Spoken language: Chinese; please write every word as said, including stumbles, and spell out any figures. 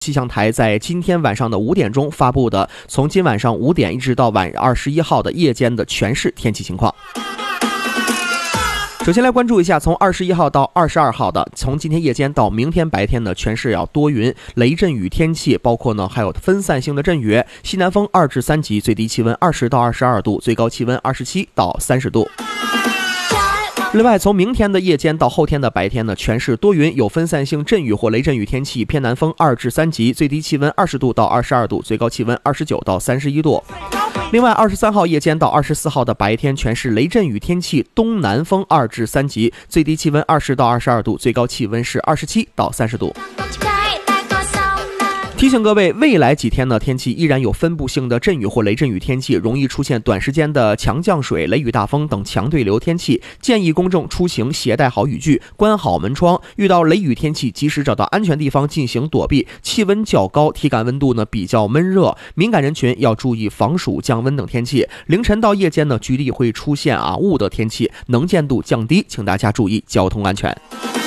气象台在今天晚上的五点钟发布的，从今晚上五点一直到晚二十一号的夜间的全市天气情况。首先来关注一下，从二十一号到二十二号的，从今天夜间到明天白天呢，全市要多云、雷阵雨天气，包括呢还有分散性的阵雨，西南风二至三级，最低气温二十到二十二度，最高气温二十七到三十度。另外，从明天的夜间到后天的白天呢，全市多云，有分散性阵雨或雷阵雨天气，偏南风二至三级，最低气温二十度到二十二度，最高气温二十九到三十一度。另外，二十三号夜间到二十四号的白天，全市雷阵雨天气，东南风二至三级，最低气温二十到二十二度，最高气温是二十七到三十度。提醒各位，未来几天呢，天气依然有分布性的阵雨或雷阵雨天气，容易出现短时间的强降水、雷雨大风等强对流天气。建议公众出行携带好雨具，关好门窗。遇到雷雨天气，及时找到安全地方进行躲避。气温较高，体感温度呢比较闷热，敏感人群要注意防暑降温等天气。凌晨到夜间呢，局地会出现啊雾的天气，能见度降低，请大家注意交通安全。